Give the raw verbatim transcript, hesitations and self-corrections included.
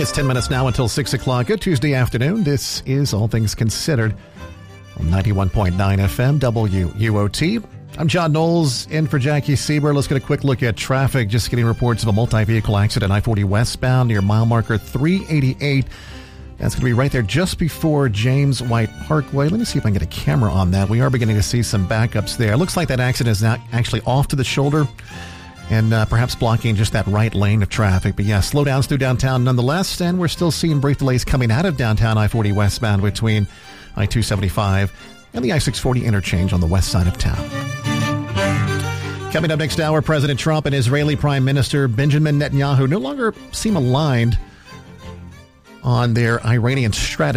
It's ten minutes now until six o'clock. Good Tuesday afternoon. This is All Things Considered on ninety-one point nine F M W U O T. I'm John Knowles in for Jackie Sieber. Let's get a quick look at traffic. Just getting reports of a multi-vehicle accident I forty westbound near mile marker three eighty-eight. That's going to be right there just before James White Parkway. Let me see if I can get a camera on that. We are beginning to see some backups there. It looks like that accident is not actually off to the shoulder and uh, perhaps blocking just that right lane of traffic. But yeah, slowdowns through downtown nonetheless, and we're still seeing brief delays coming out of downtown I forty westbound between I two seventy-five and the I six forty interchange on the west side of town. Coming up next hour, President Trump and Israeli Prime Minister Benjamin Netanyahu no longer seem aligned on their Iranian strategy.